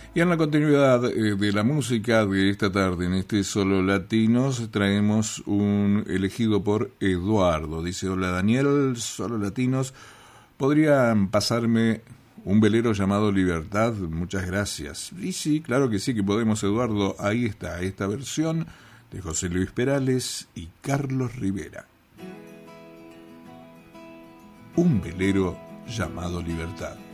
Y en la continuidad de la música de esta tarde, en este Solo Latinos, traemos un elegido por Eduardo. Dice: hola Daniel, Solo Latinos, ¿podrían pasarme un velero llamado Libertad? Muchas gracias. Y sí, claro que sí que podemos, Eduardo. Ahí está, esta versión de José Luis Perales y Carlos Rivera. Un velero llamado Libertad.